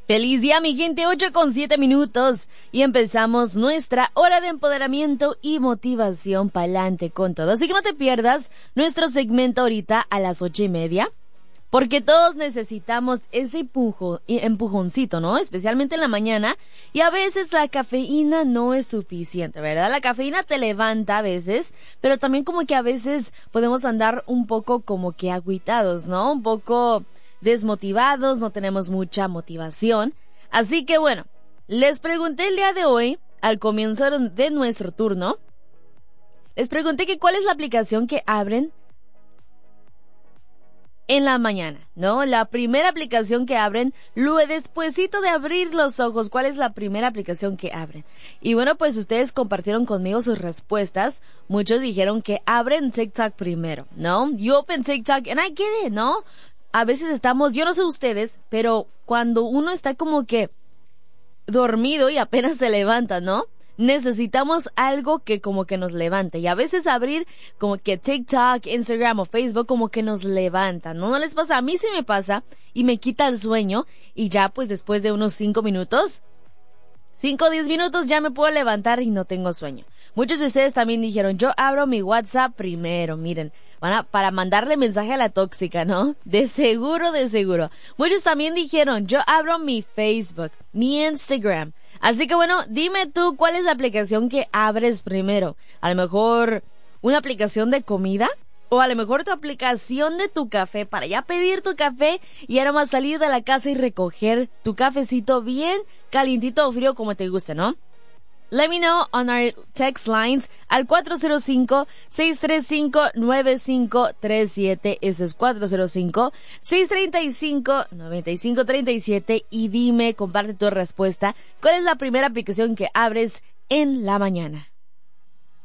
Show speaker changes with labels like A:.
A: Feliz día, mi gente, 8:07 y empezamos nuestra hora de empoderamiento y motivación pa'lante con todo. Así que no te pierdas nuestro segmento ahorita a las 8:30, porque todos necesitamos ese empujoncito, ¿no? Especialmente en la mañana, y a veces la cafeína no es suficiente, ¿verdad? La cafeína te levanta a veces, pero también como que a veces podemos andar un poco como que agüitados, ¿no? Un poco desmotivados, no tenemos mucha motivación. Así que bueno, les pregunté el día de hoy, al comienzo de nuestro turno, les pregunté que cuál es la aplicación que abren en la mañana, ¿no? La primera aplicación que abren, luego despuesito de abrir los ojos, ¿cuál es la primera aplicación que abren? Y bueno, pues ustedes compartieron conmigo sus respuestas. Muchos dijeron que abren TikTok primero, ¿no? You open TikTok and I get it, ¿no? A veces estamos, yo no sé ustedes, pero cuando uno está como que dormido y apenas se levanta, ¿no? Necesitamos algo que como que nos levante. Y a veces abrir como que TikTok, Instagram o Facebook como que nos levanta, ¿no? ¿No les pasa? A mí sí me pasa y me quita el sueño y ya pues después de unos 5 minutos, 5 o 10 minutos ya me puedo levantar y no tengo sueño. Muchos de ustedes también dijeron, yo abro mi WhatsApp primero, miren, para mandarle mensaje a la tóxica, ¿no? De seguro, de seguro. Muchos también dijeron, yo abro mi Facebook, mi Instagram. Así que bueno, dime tú, ¿cuál es la aplicación que abres primero? A lo mejor una aplicación de comida, o a lo mejor tu aplicación de tu café, para ya pedir tu café y ahora más salir de la casa y recoger tu cafecito bien calientito o frío como te guste, ¿no? Let me know on our text lines al 405-635-9537. Eso es 405-635-9537. Y dime, comparte tu respuesta. ¿Cuál es la primera aplicación que abres en la mañana?